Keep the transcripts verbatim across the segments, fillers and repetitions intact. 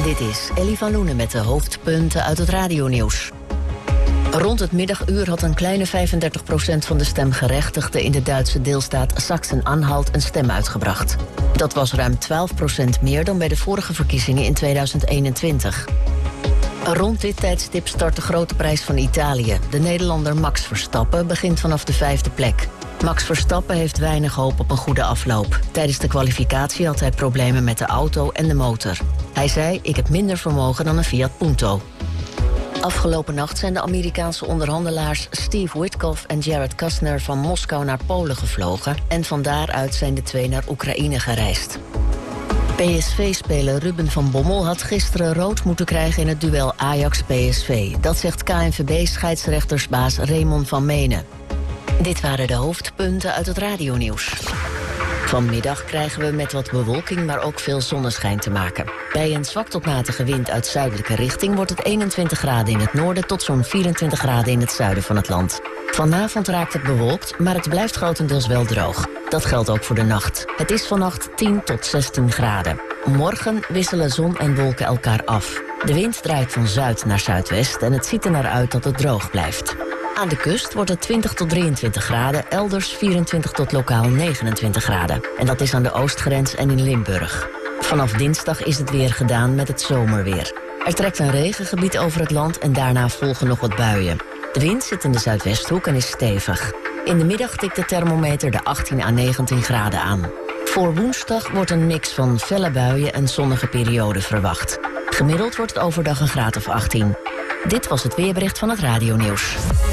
Dit is Ellie van Loenen met de hoofdpunten uit het radionieuws. Rond het middaguur had een kleine vijfendertig procent van de stemgerechtigden in de Duitse deelstaat Sachsen-Anhalt een stem uitgebracht. Dat was ruim twaalf procent meer dan bij de vorige verkiezingen in tweeduizend eenentwintig. Rond dit tijdstip start de grote prijs van Italië. De Nederlander Max Verstappen begint vanaf de vijfde plek. Max Verstappen heeft weinig hoop op een goede afloop. Tijdens de kwalificatie had hij problemen met de auto en de motor. Hij zei, ik heb minder vermogen dan een Fiat Punto. Afgelopen nacht zijn de Amerikaanse onderhandelaars Steve Witkoff en Jared Kushner van Moskou naar Polen gevlogen en van daaruit zijn de twee naar Oekraïne gereisd. P S V-speler Ruben van Bommel had gisteren rood moeten krijgen in het duel Ajax-P S V. Dat zegt K N V B-scheidsrechtersbaas Raymond van Menen. Dit waren de hoofdpunten uit het radionieuws. Vanmiddag krijgen we met wat bewolking, maar ook veel zonneschijn te maken. Bij een zwak tot matige wind uit zuidelijke richting wordt het eenentwintig graden in het noorden tot zo'n vierentwintig graden in het zuiden van het land. Vanavond raakt het bewolkt, maar het blijft grotendeels wel droog. Dat geldt ook voor de nacht. Het is vannacht tien tot zestien graden. Morgen wisselen zon en wolken elkaar af. De wind draait van zuid naar zuidwest en het ziet er naar uit dat het droog blijft. Aan de kust wordt het twintig tot drieëntwintig graden, elders vierentwintig tot lokaal negenentwintig graden. En dat is aan de oostgrens en in Limburg. Vanaf dinsdag is het weer gedaan met het zomerweer. Er trekt een regengebied over het land en daarna volgen nog wat buien. De wind zit in de zuidwesthoek en is stevig. In de middag tikt de thermometer de achttien à negentien graden aan. Voor woensdag wordt een mix van felle buien en zonnige perioden verwacht. Gemiddeld wordt het overdag een graad of achttien. Dit was het weerbericht van het radionieuws.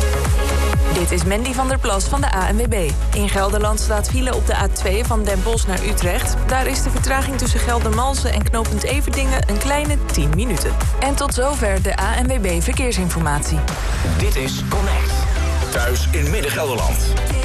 Dit is Mandy van der Plas van de A N W B. In Gelderland staat file op de A twee van Den Bosch naar Utrecht. Daar is de vertraging tussen Geldermalsen en knooppunt Everdingen een kleine tien minuten. En tot zover de A N W B Verkeersinformatie. Dit is Connect. Thuis in Midden-Gelderland.